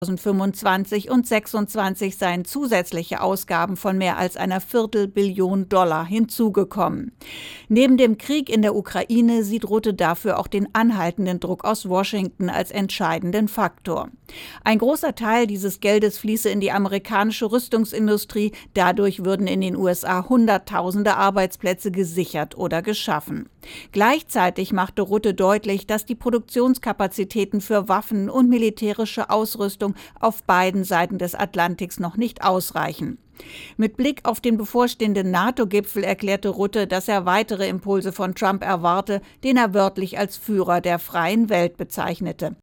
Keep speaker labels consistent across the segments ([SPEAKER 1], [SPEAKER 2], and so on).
[SPEAKER 1] 2025 und 2026 seien zusätzliche Ausgaben von mehr als einer Viertelbillion Dollar hinzugekommen. Neben dem Krieg in der Ukraine sieht Rutte dafür auch den anhaltenden Druck aus Washington als entscheidenden Faktor. Ein großer Teil dieses Geldes fließe in die amerikanische Rüstungsindustrie. Dadurch würden in den USA Hunderttausende Arbeitsplätze gesichert oder geschaffen. Gleichzeitig machte Rutte deutlich, dass die Produktionskapazitäten für Waffen und militärische Ausrüstung auf beiden Seiten des Atlantiks noch nicht ausreichen. Mit Blick auf den bevorstehenden NATO-Gipfel erklärte Rutte, dass er weitere Impulse von Trump erwarte, den er wörtlich als Führer der freien Welt bezeichnete.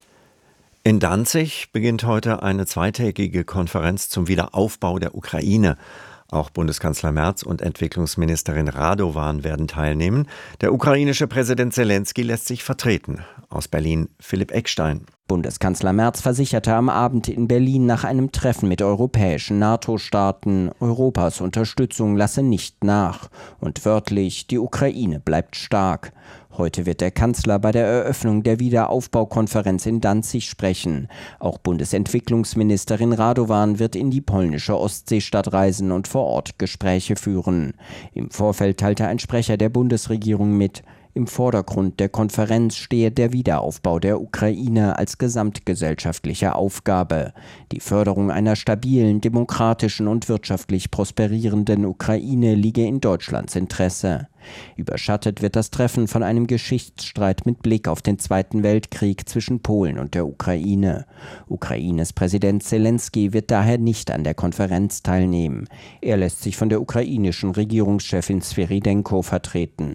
[SPEAKER 2] In Danzig beginnt heute eine zweitägige Konferenz zum Wiederaufbau der Ukraine. Auch Bundeskanzler Merz und Entwicklungsministerin Radovan werden teilnehmen. Der ukrainische Präsident Selenskyj lässt sich vertreten. Aus Berlin Philipp Eckstein.
[SPEAKER 3] Bundeskanzler Merz versicherte am Abend in Berlin nach einem Treffen mit europäischen NATO-Staaten, Europas Unterstützung lasse nicht nach. Und wörtlich, die Ukraine bleibt stark. Heute wird der Kanzler bei der Eröffnung der Wiederaufbaukonferenz in Danzig sprechen. Auch Bundesentwicklungsministerin Radovan wird in die polnische Ostseestadt reisen und vor Ort Gespräche führen. Im Vorfeld teilte ein Sprecher der Bundesregierung mit, im Vordergrund der Konferenz stehe der Wiederaufbau der Ukraine als gesamtgesellschaftliche Aufgabe. Die Förderung einer stabilen, demokratischen und wirtschaftlich prosperierenden Ukraine liege in Deutschlands Interesse. Überschattet wird das Treffen von einem Geschichtsstreit mit Blick auf den Zweiten Weltkrieg zwischen Polen und der Ukraine. Ukraines Präsident Selenskyj wird daher nicht an der Konferenz teilnehmen. Er lässt sich von der ukrainischen Regierungschefin Sviridenko vertreten.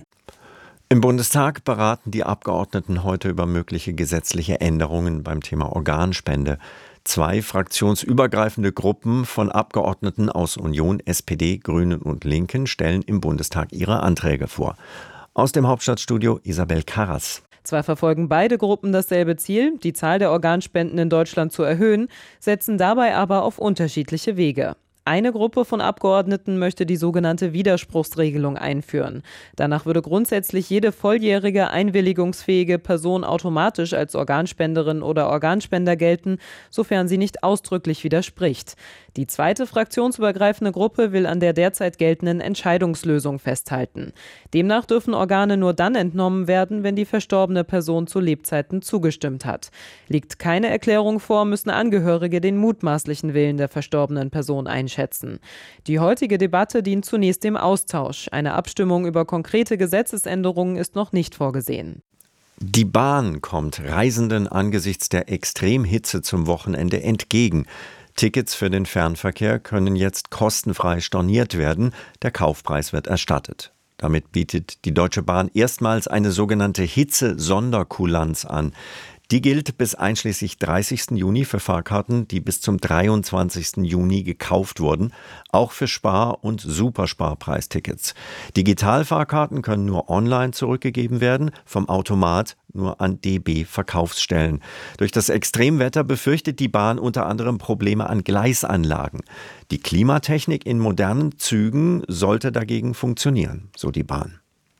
[SPEAKER 2] Im Bundestag beraten die Abgeordneten heute über mögliche gesetzliche Änderungen beim Thema Organspende. 2 fraktionsübergreifende Gruppen von Abgeordneten aus Union, SPD, Grünen und Linken stellen im Bundestag ihre Anträge vor. Aus dem Hauptstadtstudio Isabel Karras.
[SPEAKER 4] Zwar verfolgen beide Gruppen dasselbe Ziel, die Zahl der Organspenden in Deutschland zu erhöhen, setzen dabei aber auf unterschiedliche Wege. Eine Gruppe von Abgeordneten möchte die sogenannte Widerspruchsregelung einführen. Danach würde grundsätzlich jede volljährige, einwilligungsfähige Person automatisch als Organspenderin oder Organspender gelten, sofern sie nicht ausdrücklich widerspricht. Die zweite fraktionsübergreifende Gruppe will an der derzeit geltenden Entscheidungslösung festhalten. Demnach dürfen Organe nur dann entnommen werden, wenn die verstorbene Person zu Lebzeiten zugestimmt hat. Liegt keine Erklärung vor, müssen Angehörige den mutmaßlichen Willen der verstorbenen Person einschätzen. Die heutige Debatte dient zunächst dem Austausch. Eine Abstimmung über konkrete Gesetzesänderungen ist noch nicht vorgesehen.
[SPEAKER 2] Die Bahn kommt Reisenden angesichts der Extremhitze zum Wochenende entgegen. Tickets für den Fernverkehr können jetzt kostenfrei storniert werden. Der Kaufpreis wird erstattet. Damit bietet die Deutsche Bahn erstmals eine sogenannte Hitze-Sonderkulanz an. Die gilt bis einschließlich 30. Juni für Fahrkarten, die bis zum 23. Juni gekauft wurden, auch für Spar- und Supersparpreistickets. Digitalfahrkarten können nur online zurückgegeben werden, vom Automat nur an DB-Verkaufsstellen. Durch das Extremwetter befürchtet die Bahn unter anderem Probleme an Gleisanlagen. Die Klimatechnik in modernen Zügen sollte dagegen funktionieren, so die Bahn.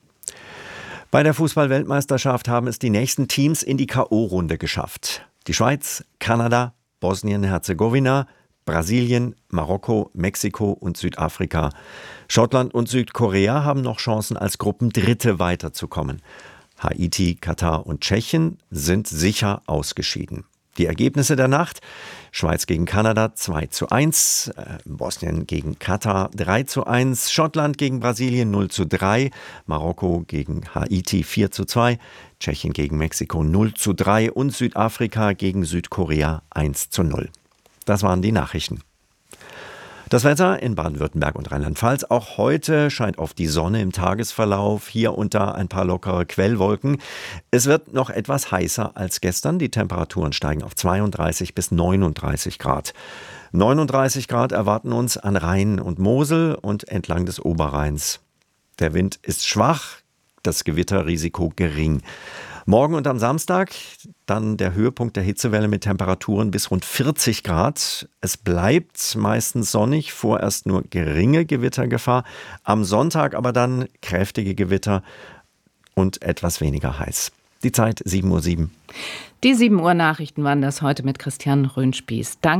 [SPEAKER 2] Bei der Fußball-Weltmeisterschaft haben es die nächsten Teams in die K.O.-Runde geschafft. Die Schweiz, Kanada, Bosnien-Herzegowina, Brasilien, Marokko, Mexiko und Südafrika. Schottland und Südkorea haben noch Chancen, als Gruppendritte weiterzukommen. Haiti, Katar und Tschechien sind sicher ausgeschieden. Die Ergebnisse der Nacht: Schweiz gegen Kanada 2:1, Bosnien gegen Katar 3:1, Schottland gegen Brasilien 0:3, Marokko gegen Haiti 4:2, Tschechien gegen Mexiko 0:3 und Südafrika gegen Südkorea 1:0. Das waren die Nachrichten. Das Wetter in Baden-Württemberg und Rheinland-Pfalz. Auch heute scheint auf die Sonne im Tagesverlauf, hier und da ein paar lockere Quellwolken. Es wird noch etwas heißer als gestern. Die Temperaturen steigen auf 32 bis 39 Grad. 39 Grad erwarten uns an Rhein und Mosel und entlang des Oberrheins. Der Wind ist schwach, das Gewitterrisiko gering. Morgen und am Samstag dann der Höhepunkt der Hitzewelle mit Temperaturen bis rund 40 Grad. Es bleibt meistens sonnig, vorerst nur geringe Gewittergefahr. Am Sonntag aber dann kräftige Gewitter und etwas weniger heiß. Die Zeit 7:07 Uhr.
[SPEAKER 5] Die 7 Uhr Nachrichten waren das heute mit Christian Röhnspieß. Danke.